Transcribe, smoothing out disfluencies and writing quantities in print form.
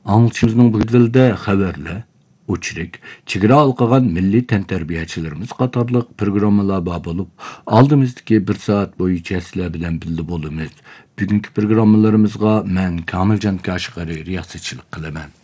Anlatışımızın bu dilde xəbərlər, uçurik, çigara alqagan milli təntarbiyaçılarımız qatarlıq programmalar bar bolup, aldığımızdaki bir saat boyunca sizler bilen bildi bolumuz. Bugünkü programmalarımızga men Kamilcan Kaşgari riyasatçılık kılaman.